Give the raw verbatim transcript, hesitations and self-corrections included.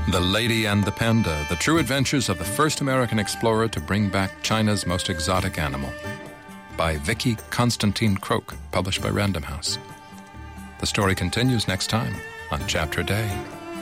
The Lady and the Panda, The True Adventures of the First American Explorer to Bring Back China's Most Exotic Animal, by Vicky Constantine Croak, published by Random House. The story continues next time on Chapter Day.